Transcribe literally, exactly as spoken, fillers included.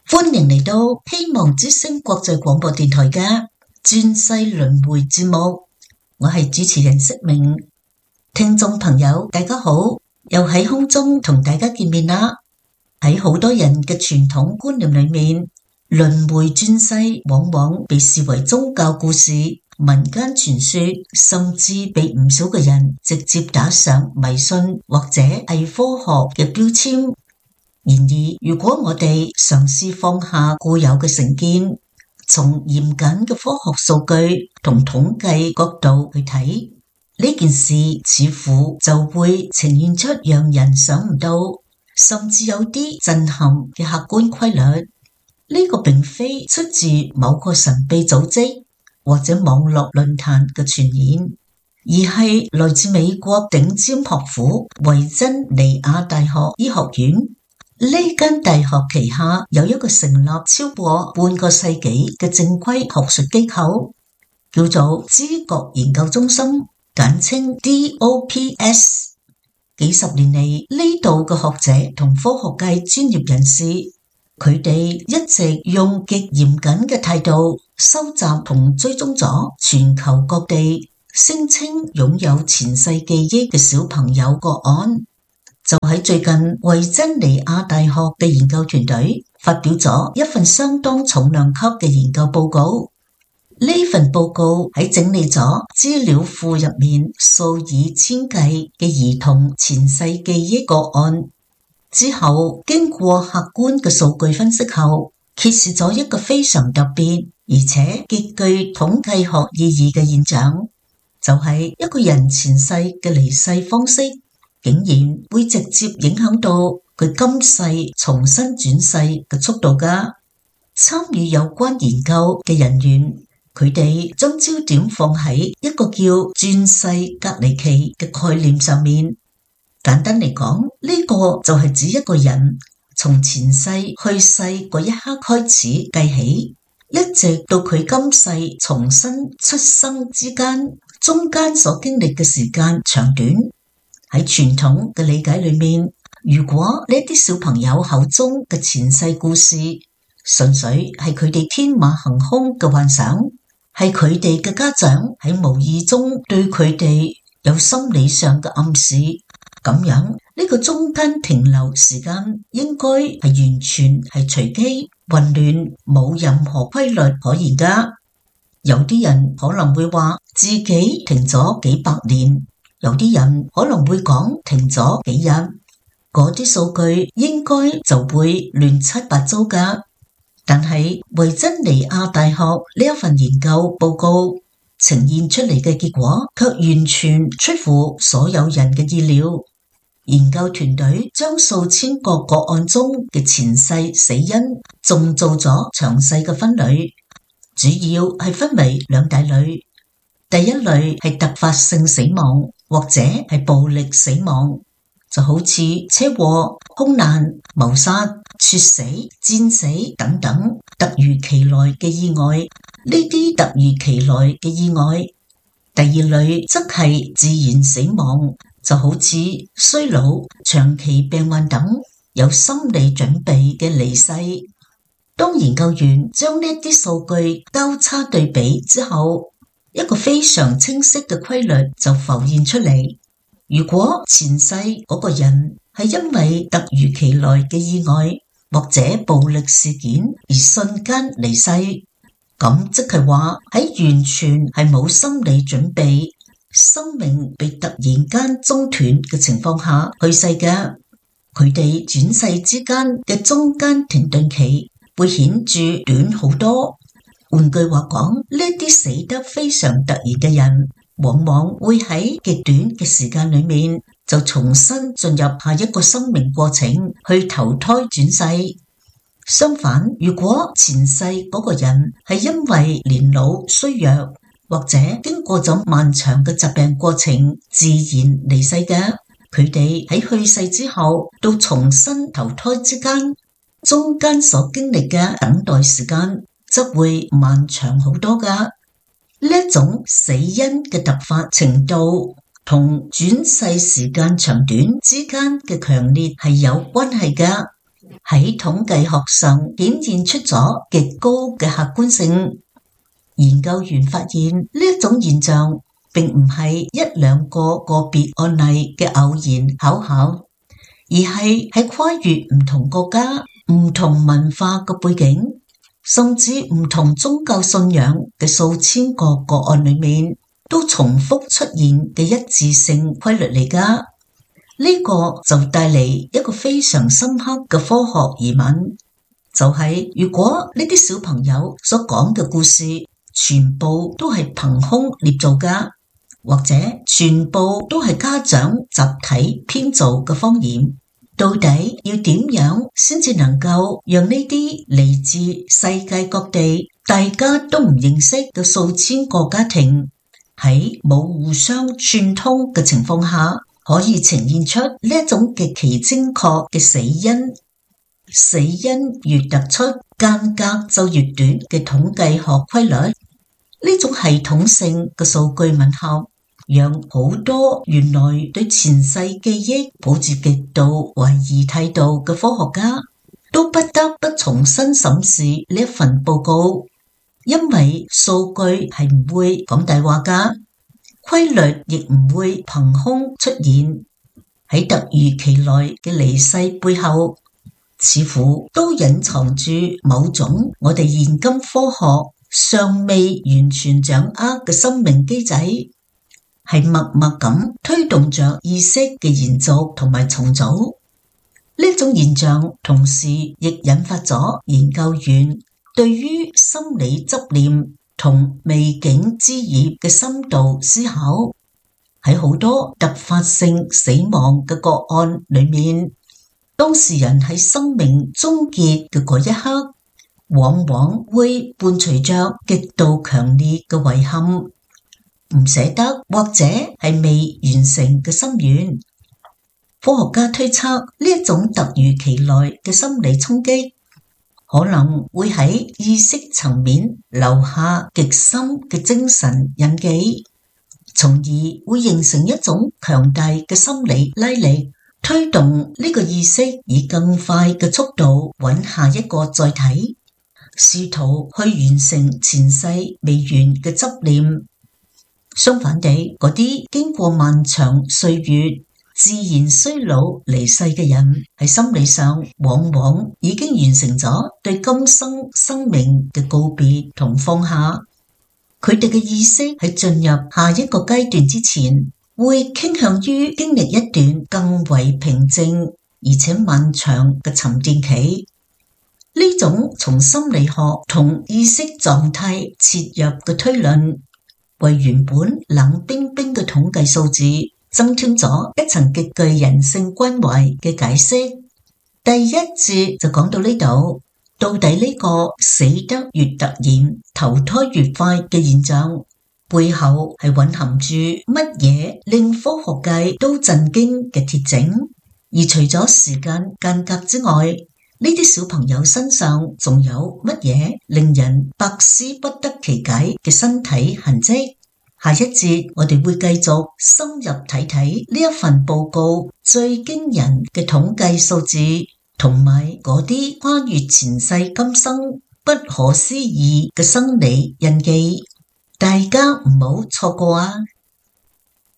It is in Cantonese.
歡迎嚟到希望之聲國際廣播電台嘅轉世輪迴節目，我係主持人釋明。聽眾朋友大家好，又喺空中同大家見面啦。喺好多人嘅傳統觀念裏面，輪迴轉世往往被視為宗教故事、民間傳說，甚至被唔少嘅人直接打上迷信或者偽科學嘅標籤。然而，如果我哋嘗試放下固有嘅成見，從嚴謹嘅科學數據同統計角度去睇，呢件事似乎就會呈現出讓人想唔到，甚至有啲震撼嘅客觀規律。呢個並非出自某個神秘組織或者網絡論壇嘅傳言，而係來自美國頂尖學府維珍尼亞大學醫學院。呢間大學旗下有一個成立超過半個世紀嘅正規學術機構，叫做知覺研究中心，簡稱 D O P S。 幾十年嚟，呢度嘅學者同科學界專業人士，佢哋一直用極嚴謹嘅態度收集同追蹤咗全球各地聲稱擁有前世記憶嘅小朋友個案。就喺最近，維珍尼亞大學嘅研究團隊發表咗一份相當重量級嘅研究報告。呢份報告喺整理咗資料庫入面數以千計嘅兒童前世記憶個案之後，經過客觀嘅數據分析後，揭示咗一個非常特別而且極具統計學意義嘅現象，就係一個人前世嘅離世方式竟然會直接影響到佢今世重新轉世嘅速度㗎。參與有關研究嘅人員，佢哋將焦點放喺一個叫轉世隔離期嘅概念上面。簡單嚟講，呢個就係指一個人從前世去世嗰一刻開始計起，一直到佢今世重新出生之間，中間所經歷嘅時間長短。喺傳統嘅理解裏面，如果呢啲小朋友口中嘅前世故事純粹係佢哋天馬行空嘅幻想，係佢哋嘅家長喺無意中對佢哋有心理上嘅暗示，咁樣呢個中間停留時間應該係完全係隨機混亂，冇任何規律可言㗎。有啲人可能會話自己停咗幾百年，有啲人可能會講停咗幾日，嗰啲數據應該就會亂七八糟㗎。但係維珍尼亞大學呢一份研究報告呈現出嚟嘅結果，卻完全出乎所有人嘅意料。研究團隊將數千個個案中嘅前世死因，仲做咗詳細嘅分類，主要係分為兩大類。第一類係突發性死亡，或者係暴力死亡，就好似車禍、空難、謀殺、猝死、戰死等等突如其來嘅意外。呢啲突如其來嘅意外。第二類則係自然死亡，就好似衰老、長期病患等有心理準備嘅離世。當研究員將呢啲數據交叉對比之後，一個非常清晰嘅規律就浮現出嚟。如果前世嗰個人係因為突如其來嘅意外或者暴力事件而瞬間離世，咁即係話喺完全係冇心理準備，生命被突然間中斷嘅情況下去世嘅，佢哋轉世之間嘅中間停頓期會顯著短好多。換句話講，呢啲死得非常突然嘅人，往往會喺極短嘅時間裏面就重新進入下一個生命過程，去投胎轉世。相反，如果前世嗰個人係因為年老衰弱，或者經過咗漫長嘅疾病過程自然離世嘅，佢哋喺去世之後到重新投胎之間，中間所經歷嘅等待時間則會漫長好多㗎。呢一種死因嘅突發程度同轉世時間長短之間嘅強烈係有關係㗎。 喺統計學上顯現出咗極高嘅客觀性。研究員發現呢一種現象並唔係一兩個個別案例嘅偶然巧合，而係喺跨越唔同國家、唔同文化嘅背景，甚至唔同宗教信仰嘅數千個個案裏面都重複出現嘅一致性規律嚟㗎。呢個就帶嚟一個非常深刻嘅科學疑問，就係如果呢啲小朋友所講嘅故事全部都係憑空捏造㗎，或者全部都係家長集體編造嘅謊言，到底要點樣先至能夠讓呢啲嚟自世界各地大家都唔認識嘅數千個家庭喺冇互相串通嘅情況下，可以呈現出呢一種極其精確嘅死因？死因越突出，間隔就越短嘅統計學規律。呢種系統性嘅數據吻合，讓好多原來對前世記憶抱住極度懷疑態度嘅科學家，都不得不重新審視呢一份報告，因為數據係唔會講大話㗎，規律亦唔會憑空出現。喺突如其來嘅離世背後，似乎都隱藏住某種我哋現今科學尚未完全掌握嘅生命機制，係默默咁推動着意識嘅延續同埋重組。呢種現象同時亦引發咗研究員對於心理執念同未竟之業嘅深度思考。喺好多突發性死亡嘅個案裏面，當事人喺生命終結嘅嗰一刻，往往會伴隨着極度強烈嘅遺憾、唔捨得或者係未完成嘅心願。科學家推測呢一種突如其來嘅心理衝擊，可能會喺意識層面留下極深嘅精神印記，從而會形成一種強大嘅心理拉力，推動呢個意識以更快嘅速度揾下一個載體，試圖去完成前世未完嘅執念。相反地，嗰啲經過漫長歲月自然衰老離世嘅人，喺心理上往往已經完成咗對今生生命嘅告別同放下。佢哋嘅意識喺進入下一個階段之前，會傾向於經歷一段更為平靜而且漫長嘅沉澱期。呢種從心理學同意識狀態切入嘅推論，為原本冷冰冰嘅統計數字增添咗一層極具人性關懷嘅解釋。第一節就講到呢度，到底呢個死得越突然、投胎越快嘅現象，背後係蘊含住乜嘢令科學界都震驚嘅鐵證？而除咗時間間隔之外，呢啲小朋友身上仲有乜嘢令人百思不得其解嘅身體痕跡？下一節我哋會繼續深入睇睇呢一份報告最驚人嘅統計數字，同埋嗰啲跨越前世今生不可思議嘅生理印記，大家唔好錯過啊！